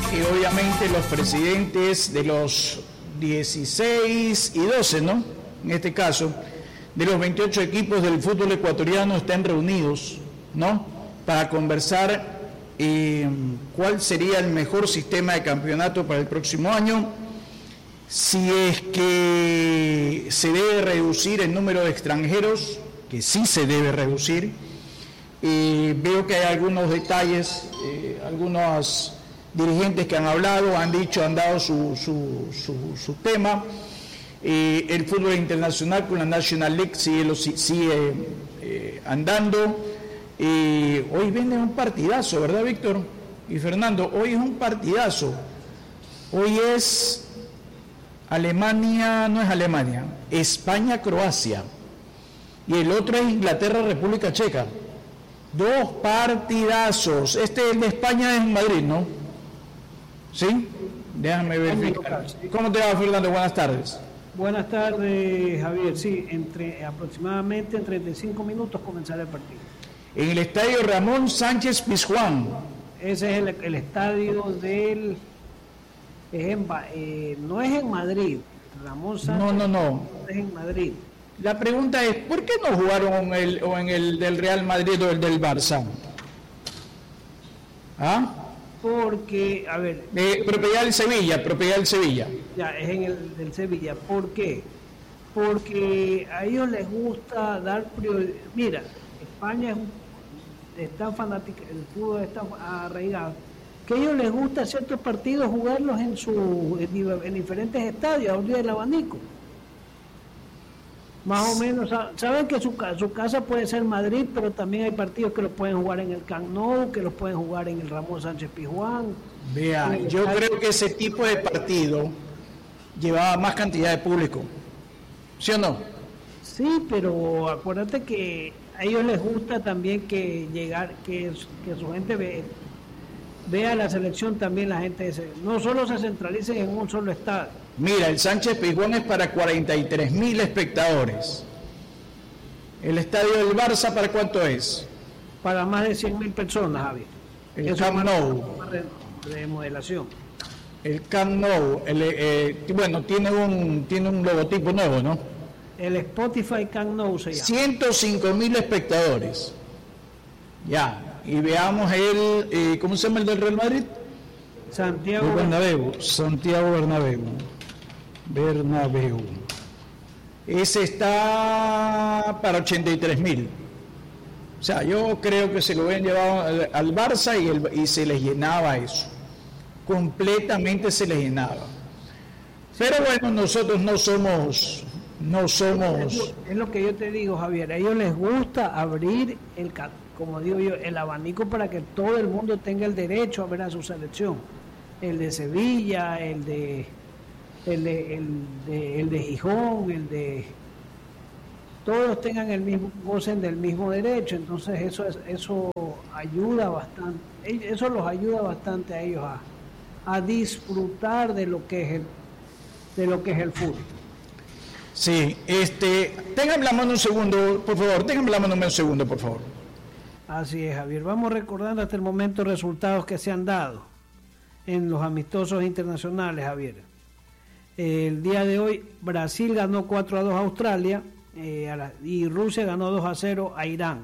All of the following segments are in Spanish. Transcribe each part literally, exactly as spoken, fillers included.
y obviamente los presidentes de los dieciséis y doce, ¿no? En este caso, de los veintiocho equipos del fútbol ecuatoriano están reunidos, ¿no? Para conversar eh, cuál sería el mejor sistema de campeonato para el próximo año, si es que se debe reducir el número de extranjeros, que sí se debe reducir. Eh, veo que hay algunos detalles, eh, algunos dirigentes que han hablado, han dicho, han dado su, su, su, su tema. Eh, el fútbol internacional con la National League sigue, sigue eh, andando. Eh, hoy viene un partidazo, ¿verdad, Víctor y Fernando? Hoy es un partidazo. Hoy es Alemania, no es Alemania, España-Croacia. Y el otro es Inglaterra-República Checa. Dos partidazos. Este el de España es en Madrid, ¿no? ¿Sí? Déjame verificar. ¿Cómo te va, Fernando? Buenas tardes. Buenas tardes, Javier. Sí, entre aproximadamente en treinta y cinco minutos comenzará el partido. En el estadio Ramón Sánchez Pizjuán. Ese es el, el estadio del... Es en, eh, no es en Madrid. Ramón Sánchez. No, no, no. Es en Madrid. La pregunta es, ¿por qué no jugaron en el, o en el del Real Madrid o el del Barça? ¿Ah? Porque, a ver... Eh, propiedad del Sevilla, propiedad del Sevilla. Ya, es en el del Sevilla. ¿Por qué? Porque a ellos les gusta dar prioridad. Mira, España es, un, es tan fanática, el fútbol está arraigado, que a ellos les gusta ciertos partidos jugarlos en, su, en, en diferentes estadios, abrir el abanico. Más o menos, saben que su, su casa puede ser Madrid, pero también hay partidos que los pueden jugar en el Camp Nou, que los pueden jugar en el Ramón Sánchez Pizjuán. Vea, yo creo que ese tipo de partido llevaba más cantidad de público, ¿sí o no? Sí, pero acuérdate que a ellos les gusta también que llegar, que, que su gente ve, vea la selección también, la gente ese, no solo se centralicen en un solo estadio. Mira, el Sánchez Pizjuán es para cuarenta y tres mil espectadores. ¿El estadio del Barça para cuánto es? Para más de cien mil personas, Javier. El Eso Camp Nou. Remodelación. El Camp Nou, el, eh, bueno, tiene un, tiene un logotipo nuevo, ¿no? El Spotify Camp Nou se llama. ciento cinco mil espectadores. Ya, y veamos el, eh, ¿cómo se llama el del Real Madrid? Santiago Bernabéu. Santiago Bernabéu. Bernabéu. Ese está para ochenta y tres mil. O sea, yo creo que se lo habían llevado al, al Barça y, el, y se les llenaba eso. Completamente se les llenaba. Pero bueno, nosotros no somos... No somos... Es lo, es lo que yo te digo, Javier. A ellos les gusta abrir, el como digo yo, el abanico para que todo el mundo tenga el derecho a ver a su selección. El de Sevilla, el de... El de, el, de, el de Gijón, el de... Todos tengan el mismo, gocen del mismo derecho, entonces eso es, eso ayuda bastante, eso los ayuda bastante a ellos a, a disfrutar de lo que es el, de lo que es el fútbol. Sí, este, tengan la mano un segundo, por favor, tengan la mano un segundo, por favor. Así es, Javier. Vamos recordando hasta el momento resultados que se han dado en los amistosos internacionales, Javier. El día de hoy Brasil ganó cuatro a dos a Australia eh, a la, y Rusia ganó dos a cero a Irán.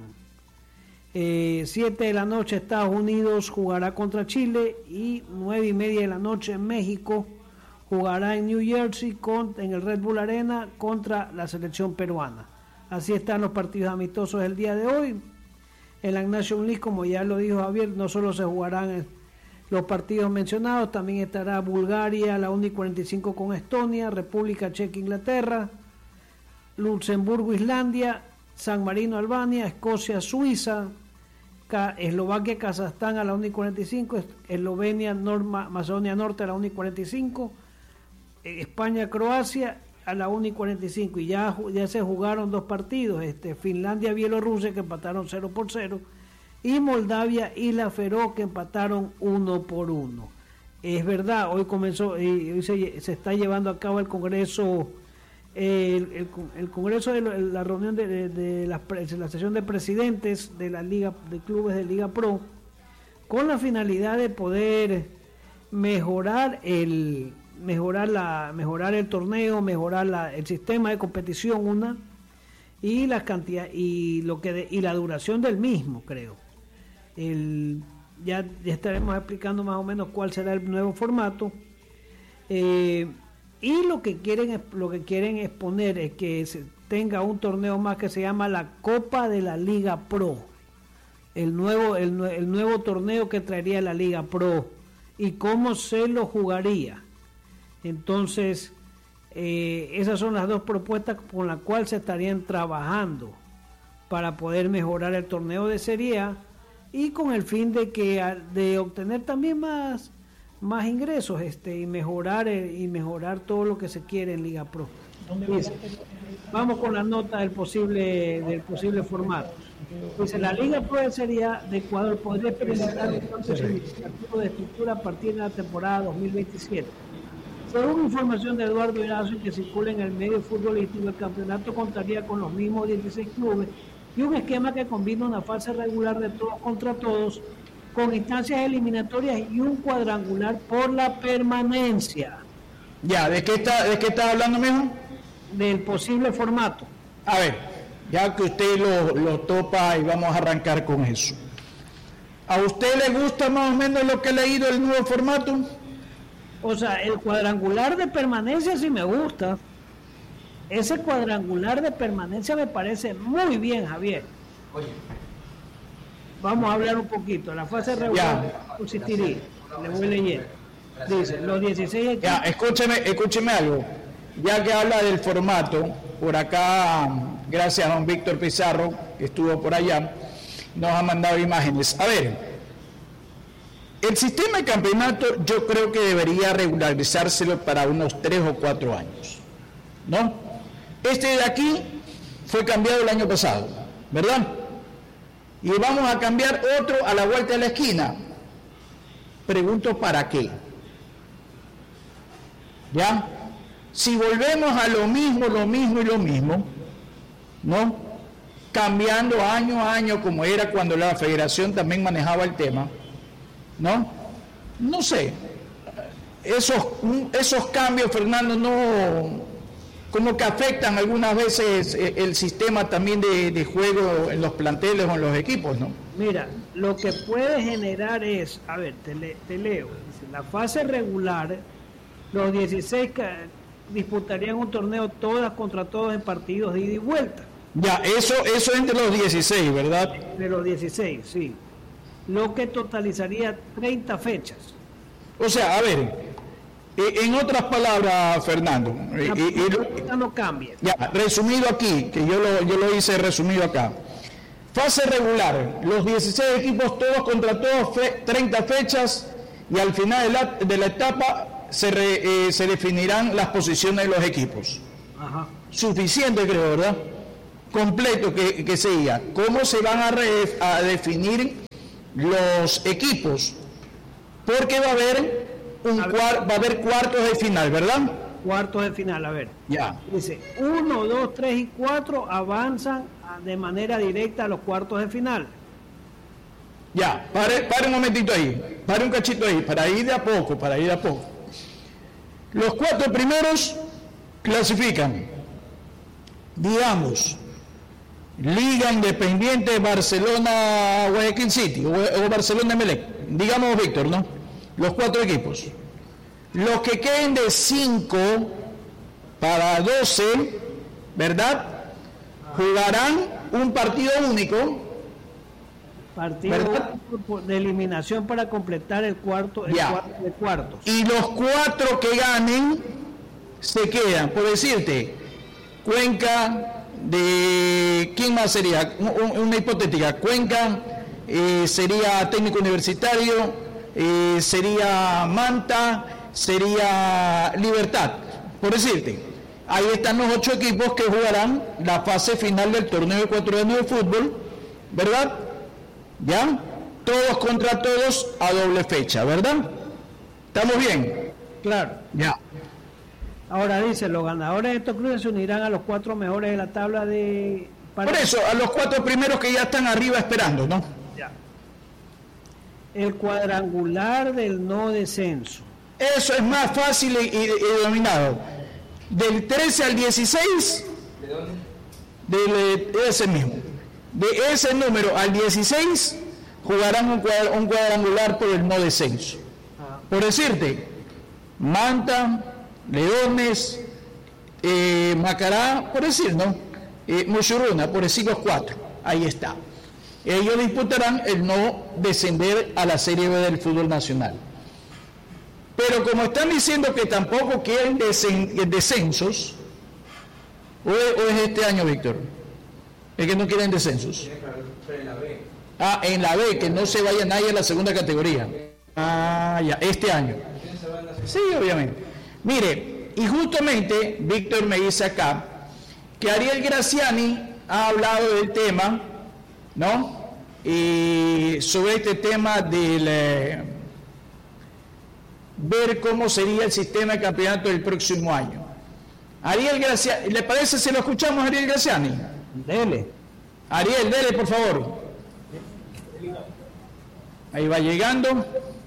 Eh, siete de la noche Estados Unidos jugará contra Chile y nueve y media de la noche México jugará en New Jersey con, en el Red Bull Arena contra la selección peruana. Así están los partidos amistosos del día de hoy. En la National League, como ya lo dijo Javier, no solo se jugarán los partidos mencionados, también estará Bulgaria a la una y cuarenta y cinco con Estonia, República Checa, Inglaterra, Luxemburgo, Islandia, San Marino, Albania, Escocia, Suiza, Eslovaquia, Kazajstán a la una y cuarenta y cinco, Eslovenia, Norma, Macedonia Norte a la una y cuarenta y cinco, España, Croacia a la una y cuarenta y cinco, y ya, ya se jugaron dos partidos, este, Finlandia, Bielorrusia, que empataron cero por cero, y Moldavia y la Feroe, que empataron uno por uno. Es verdad, hoy comenzó, eh, hoy se, se está llevando a cabo el Congreso, eh, el, el, el Congreso de la reunión de, de, de la, la sesión de presidentes de la Liga de Clubes de Liga Pro, con la finalidad de poder mejorar el mejorar la mejorar el torneo, mejorar la, el sistema de competición, una, y la cantidad y lo que de, y la duración del mismo, creo. El, ya, ya estaremos explicando más o menos cuál será el nuevo formato. Eh, y lo que quieren lo que quieren exponer es que se tenga un torneo más que se llama la Copa de la Liga Pro, el nuevo el, el nuevo torneo que traería la Liga Pro y cómo se lo jugaría. Entonces, eh, esas son las dos propuestas con las cuales se estarían trabajando para poder mejorar el torneo de Serie A y con el fin de que de obtener también más más ingresos este y mejorar el, y mejorar todo lo que se quiere en Liga Pro. Dice, vamos con la nota del posible del posible formato. Dice, la Liga Pro de Serie A de Ecuador podría experimentar un cambio significativo de estructura a partir de la temporada dos mil veintisiete. Según información de Eduardo Erazo que circula en el medio futbolístico, el campeonato contaría con los mismos dieciséis clubes y un esquema que combina una fase regular de todos contra todos con instancias eliminatorias y un cuadrangular por la permanencia. Ya, ¿de qué está, de qué está hablando, mijo? Del posible formato. A ver, ya que usted lo, lo topa y vamos a arrancar con eso. ¿A usted le gusta más o menos lo que he leído el nuevo formato? O sea, el cuadrangular de permanencia sí me gusta. Ese cuadrangular de permanencia me parece muy bien, Javier. Oye. Vamos a hablar un poquito. La fase regular consistiría, le voy leyendo. Dice, los dieciséis equipos... Ya, escúcheme, escúcheme algo. Ya que habla del formato, por acá, gracias a don Víctor Pizarro, que estuvo por allá, nos ha mandado imágenes. A ver, el sistema de campeonato yo creo que debería regularizárselo para unos tres o cuatro años, ¿no? Este de aquí fue cambiado el año pasado, ¿verdad? Y vamos a cambiar otro a la vuelta de la esquina. Pregunto, ¿para qué? ¿Ya? Si volvemos a lo mismo, lo mismo y lo mismo, ¿no? Cambiando año a año como era cuando la federación también manejaba el tema, ¿no? No sé. Esos, esos cambios, Fernando, no... como que afectan algunas veces el sistema también de, de juego en los planteles o en los equipos, ¿no? Mira, lo que puede generar es, a ver, te, le, te leo, dice, la fase regular, los dieciséis disputarían un torneo todas contra todos en partidos de ida y vuelta. Ya, eso, eso entre los dieciséis, ¿verdad? De los dieciséis, sí. Lo que totalizaría treinta fechas. O sea, a ver... En otras palabras, Fernando, la y, y, no cambia. Ya, resumido aquí, que yo lo, yo lo hice resumido acá. Fase regular, los dieciséis equipos todos contra todos, fe, treinta fechas, y al final de la, de la etapa se, re, eh, se definirán las posiciones de los equipos. Ajá. Suficiente, creo, ¿verdad? Completo que, que siga. ¿Cómo se van a, re, a definir los equipos? Porque va a haber... Un cuar, va a haber cuartos de final, ¿verdad? Cuartos de final, a ver. Ya. Dice, uno, dos, tres y cuatro avanzan de manera directa a los cuartos de final. Ya, pare, pare un momentito ahí, pare un cachito ahí, para ir de a poco, para ir de a poco. Los cuatro primeros clasifican, digamos, Liga Independiente Barcelona Guayaquil City o, o Barcelona Emelec, digamos, Víctor, ¿no? Los cuatro equipos. Los que queden de cinco para doce, ¿verdad? Jugarán un partido único. Partido ¿verdad? De eliminación para completar el cuarto, el cuarto de cuartos. Y los cuatro que ganen se quedan. Por decirte, Cuenca, de ¿quién más sería? Una hipotética. Cuenca eh, sería Técnico Universitario. Eh, sería Manta, sería Libertad, por decirte. Ahí están los ocho equipos que jugarán la fase final del torneo ecuatoriano de fútbol, ¿verdad? ¿Ya? Todos contra todos a doble fecha, ¿verdad? ¿Estamos bien? Claro. Ya. Ahora dice, los ganadores de estos clubes se unirán a los cuatro mejores de la tabla de... Para... Por eso, a los cuatro primeros que ya están arriba esperando, ¿no? Ya. El cuadrangular del no descenso. Eso es más fácil y, y, y dominado. Del trece al dieciséis, ¿de dónde? De, de ese mismo. De ese número al dieciséis jugarán un, cuadr, un cuadrangular por el no descenso. Por decirte, Manta, Leones, eh, Macará, por decir, ¿no? Eh, Muchuruna, por decir los cuatro. Ahí está. Ellos disputarán el no descender a la Serie B del fútbol nacional. Pero como están diciendo que tampoco quieren desen, descensos, ¿o es, o es este año, Víctor? Es que no quieren descensos. Ah, en la B, que no se vaya nadie a la segunda categoría. Ah, ya, este año. Sí, obviamente. Mire, y justamente Víctor me dice acá que Ariel Graziani ha hablado del tema, ¿no? Y sobre este tema del eh, ver cómo sería el sistema de campeonato del próximo año. Ariel Graziani, ¿le parece si lo escuchamos, Ariel Graziani? Dele. Ariel, dele, por favor. Ahí va llegando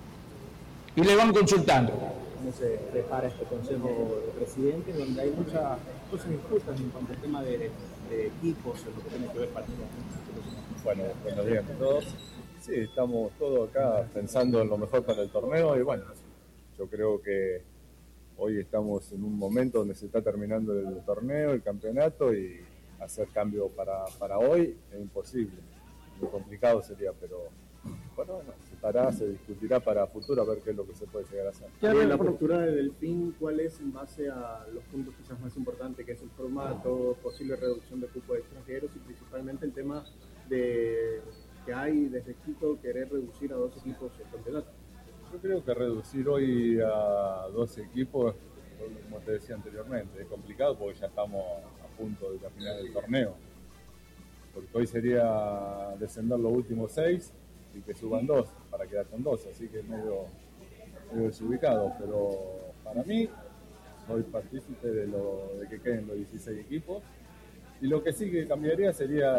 y le van consultando. ¿Cómo se prepara este consejo de presidentes, donde hay muchas cosas injustas en cuanto al tema de, de equipos, en lo que tiene que ver partidos? Bueno, buenos días a todos. Sí, estamos todos acá pensando en lo mejor para el torneo y bueno, yo creo que hoy estamos en un momento donde se está terminando el torneo, el campeonato y hacer cambio para, para hoy es imposible. Muy complicado sería, pero bueno, bueno, se estará, se discutirá para futuro a ver qué es lo que se puede llegar a hacer. Ya en la postura de Delfín, ¿cuál es en base a los puntos quizás más importantes, que es el formato, posible reducción de cupo de extranjeros y principalmente el tema de que hay desde Quito querer reducir a dos equipos el campeonato? Yo creo que reducir hoy a dos equipos, como te decía anteriormente, es complicado porque ya estamos a punto de terminar el torneo. Porque hoy sería descender los últimos seis y que suban dos para quedar con dos, así que es medio, medio desubicado. Pero para mí, soy partícipe de, lo, de que queden los dieciséis equipos. Y lo que sí que cambiaría sería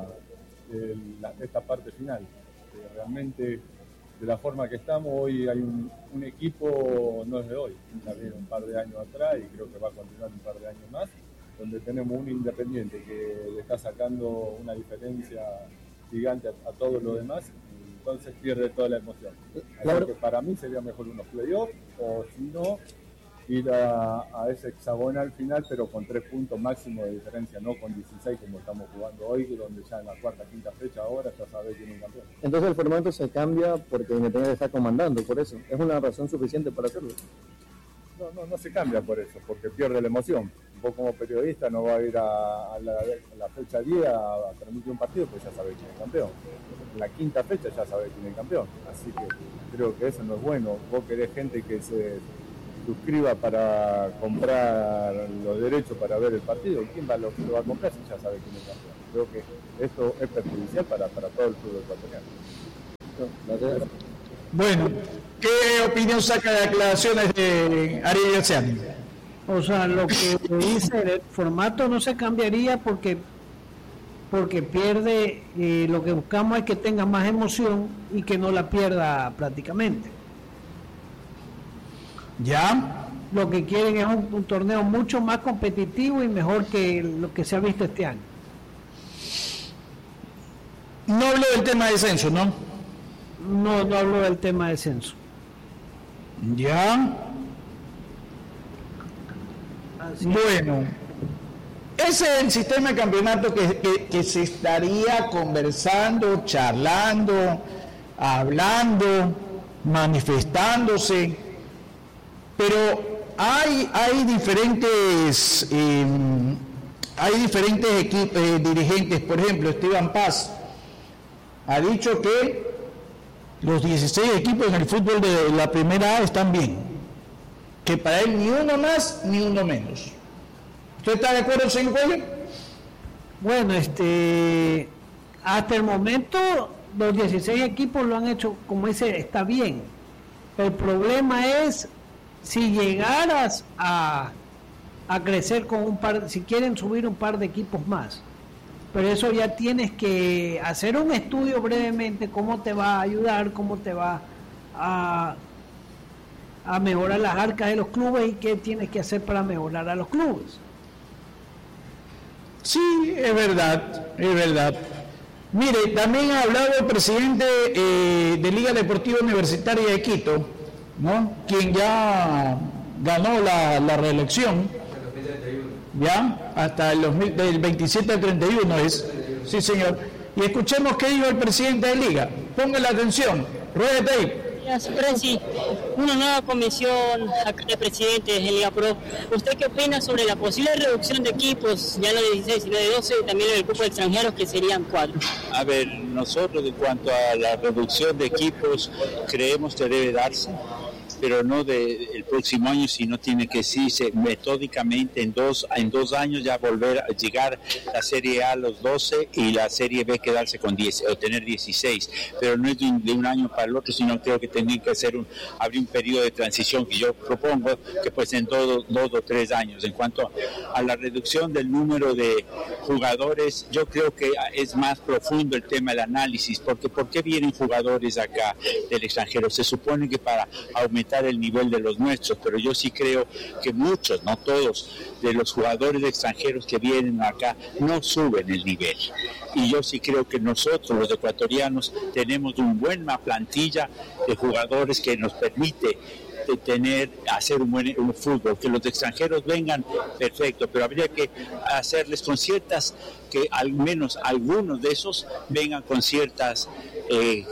el, la, esta parte final. Que realmente, de la forma que estamos, hoy hay un, un equipo, no es de hoy, ya viene un par de años atrás y creo que va a continuar un par de años más, donde tenemos un Independiente que le está sacando una diferencia gigante a, a todo lo demás, y entonces pierde toda la emoción. Así que para mí sería mejor unos playoffs, o si no, ir a, a ese hexagonal final, pero con tres puntos máximo de diferencia, no con dieciséis como estamos jugando hoy, donde ya en la cuarta, quinta fecha ahora ya sabés quién es el campeón. Entonces el formato se cambia porque Independiente está comandando, por eso. ¿Es una razón suficiente para hacerlo? No, no, no se cambia por eso, porque pierde la emoción. Vos como periodista no vas a ir a, a, la, a la fecha diez a, a transmitir un partido, pues ya sabés quién es el campeón. En la quinta fecha ya sabés quién es el campeón. Así que creo que eso no es bueno. Vos querés gente que se suscriba para comprar los derechos para ver el partido. ¿Quién va, lo, lo va a comprar si ya sabe quién es el campeón? Creo que esto es perjudicial para, para todo el fútbol ecuatoriano. Bueno, ¿qué opinión saca de declaraciones de Ariel Graziani? O sea, lo que dice, el formato no se cambiaría porque porque pierde, eh, lo que buscamos es que tenga más emoción y que no la pierda prácticamente. ¿Ya? Lo que quieren es un, un torneo mucho más competitivo y mejor que lo que se ha visto este año. No habló del tema de descenso, ¿no? No, no hablo del tema de descenso. ¿Ya? Así bueno, ese es el sistema de campeonato que, que, que se estaría conversando, charlando, hablando, manifestándose, pero hay, hay diferentes eh, hay diferentes equipos, eh, dirigentes. Por ejemplo, Esteban Paz ha dicho que los dieciséis equipos en el fútbol de la primera A están bien, que para él ni uno más ni uno menos. ¿Usted está de acuerdo, señor Cuello? Bueno, este, hasta el momento los dieciséis equipos lo han hecho, como dice, está bien. El problema es si llegaras a, a crecer con un par, si quieren subir un par de equipos más. Pero eso ya tienes que hacer un estudio brevemente, cómo te va a ayudar, cómo te va a, a mejorar las arcas de los clubes y qué tiene que hacer para mejorar a los clubes. Sí, es verdad, es verdad. Mire, también ha hablado el presidente eh, de Liga Deportiva Universitaria de Quito, ¿no? Quien ya ganó la, la reelección, ya, hasta el dos mil, del veintisiete al treinta y uno es, sí señor. Y escuchemos qué dijo el presidente de Liga. Póngale atención, ruédate ahí. Presi, una nueva comisión acá de presidentes de Liga Pro. ¿Usted qué opina sobre la posible reducción de equipos, ya no de dieciséis, sino de doce, y también el cupo de extranjeros, que serían cuatro? A ver, nosotros en cuanto a la reducción de equipos creemos que debe darse, pero no del de próximo año, sino tiene que irse metódicamente en dos, en dos años ya volver a llegar la Serie A a los doce y la Serie B quedarse con diez o tener dieciséis, pero no es de un, de un año para el otro, sino creo que tendría que hacer un, abrir un periodo de transición que yo propongo que pues en todo, dos o tres años. En cuanto a la reducción del número de jugadores, yo creo que es más profundo el tema del análisis, porque ¿por qué vienen jugadores acá del extranjero? Se supone que para aumentar el nivel de los nuestros, pero yo sí creo que muchos, no todos, de los jugadores extranjeros que vienen acá no suben el nivel. Y yo sí creo que nosotros, los ecuatorianos, tenemos una buena plantilla de jugadores que nos permite de tener, hacer un buen un fútbol, que los extranjeros vengan, perfecto, pero habría que hacerles con ciertas, que al menos algunos de esos vengan con ciertas eh,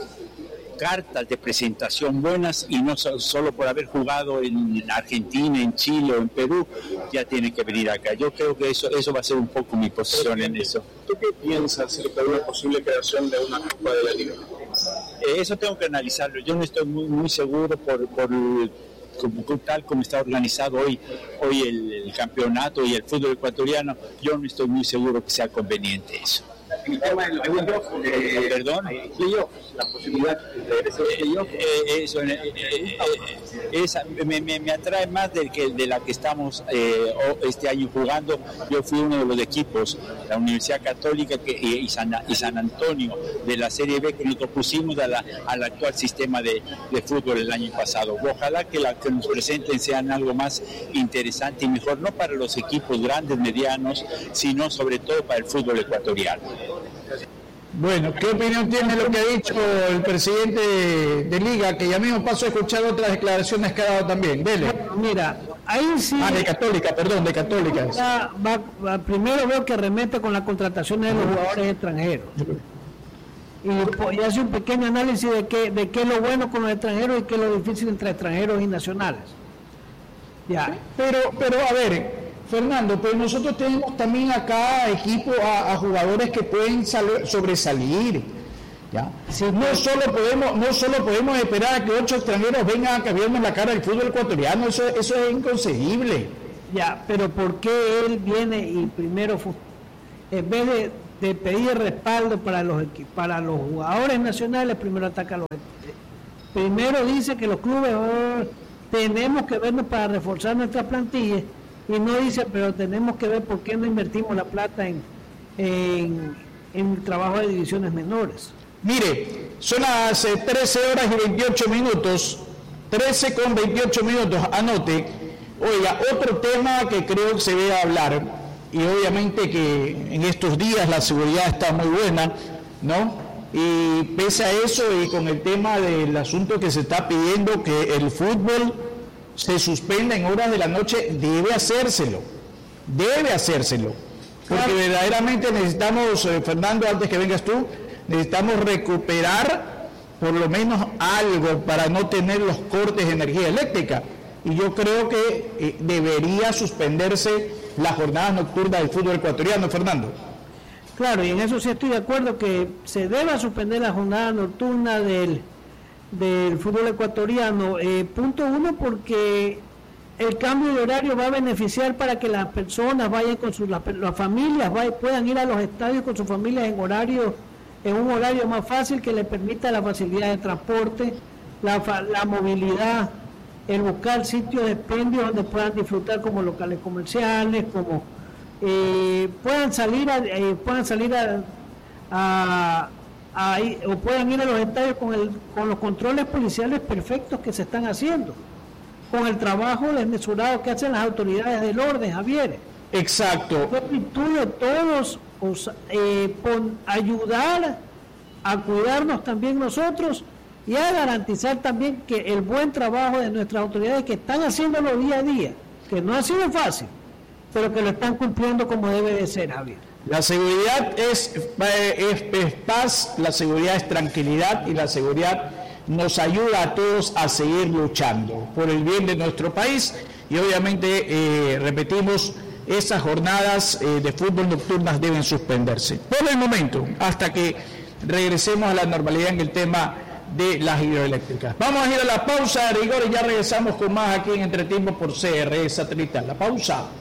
cartas de presentación buenas, y no solo por haber jugado en Argentina, en Chile o en Perú, ya tiene que venir acá. Yo creo que eso eso va a ser un poco mi posición en eso. ¿Tú qué piensas acerca de una posible creación de una Copa de la Liga? Eh, eso tengo que analizarlo. Yo no estoy muy muy seguro por, por como, tal como está organizado hoy hoy el, el campeonato y el fútbol ecuatoriano. Yo no estoy muy seguro que sea conveniente eso. En el tema de los playoffs, eh, perdón, playoffs, la posibilidad de ese playoff, eh, eh, eso eh, eh, esa, me, me, me atrae más de, que, de la que estamos eh, este año jugando. Yo fui uno de los equipos, la Universidad Católica que, y, San, y San Antonio de la Serie B, que nos opusimos a la, al actual sistema de, de fútbol el año pasado. Ojalá que la que nos presenten sean algo más interesante y mejor, no para los equipos grandes, medianos, sino sobre todo para el fútbol ecuatoriano. Bueno, ¿qué opinión tiene lo que ha dicho el presidente de, de Liga? Que ya mismo paso a escuchar otras declaraciones que ha dado también. Dele. Mira, ahí sí... Ah, de Católica, perdón, de Católica. Va, va, va, primero veo que remete con la contratación de los jugadores extranjeros. Y, y hace un pequeño análisis de qué, de qué es lo bueno con los extranjeros y qué es lo difícil entre extranjeros y nacionales. Ya. Pero, pero a ver... Fernando, pero nosotros tenemos también acá equipo a, a jugadores que pueden salir, sobresalir, ¿ya? Sí, no solo podemos, no solo podemos esperar a que ocho extranjeros vengan a cambiarnos la cara del fútbol ecuatoriano, eso, eso es inconcebible. Ya, pero ¿por qué él viene y primero, en vez de, de pedir respaldo para los para los jugadores nacionales, primero ataca a los primero dice que los clubes oh, tenemos que vernos para reforzar nuestras plantillas? Y no dice, pero tenemos que ver por qué no invertimos la plata en, en, en el trabajo de divisiones menores. Mire, son las eh, trece horas y veintiocho minutos, trece con veintiocho minutos, anote. Oiga, otro tema que creo que se debe hablar, y obviamente que en estos días la seguridad está muy buena, ¿no? Y pese a eso, y con el tema del asunto que se está pidiendo que el fútbol se suspenda en horas de la noche, debe hacérselo, debe hacérselo, porque verdaderamente necesitamos, eh, Fernando, antes que vengas tú, necesitamos recuperar por lo menos algo para no tener los cortes de energía eléctrica, y yo creo que eh, debería suspenderse la jornada nocturna del fútbol ecuatoriano, Fernando. Claro, y en eso sí estoy de acuerdo, que se deba suspender la jornada nocturna del del fútbol ecuatoriano, eh, punto uno, porque el cambio de horario va a beneficiar para que las personas vayan con sus, las, las familias vayan, puedan ir a los estadios con sus familias en horario, en un horario más fácil, que les permita la facilidad de transporte, la, la movilidad, el buscar sitios de expendio donde puedan disfrutar como locales comerciales, como eh, puedan salir a, eh, puedan salir a, a Ahí, o puedan ir a los estadios con, el, con los controles policiales perfectos que se están haciendo. con el trabajo desmesurado que hacen las autoridades del orden, Javier. Exacto. Es virtud de todos os, eh, pon, ayudar a cuidarnos también nosotros y a garantizar también que el buen trabajo de nuestras autoridades que están haciéndolo día a día, que no ha sido fácil, pero que lo están cumpliendo como debe de ser, Javier. La seguridad es, es, es paz, la seguridad es tranquilidad y la seguridad nos ayuda a todos a seguir luchando por el bien de nuestro país y obviamente, eh, repetimos, esas jornadas eh, de fútbol nocturnas deben suspenderse por el momento, hasta que regresemos a la normalidad en el tema de las hidroeléctricas. Vamos a ir a la pausa de rigor y ya regresamos con más aquí en Entretiempo por C R E Satelital. La pausa.